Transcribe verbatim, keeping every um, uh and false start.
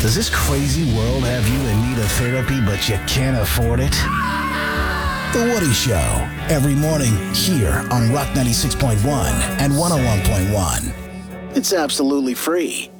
Does this crazy world have you in need of therapy, but you can't afford it? The Woody Show, every morning here on Rock ninety-six point one and one oh one point one. It's absolutely free.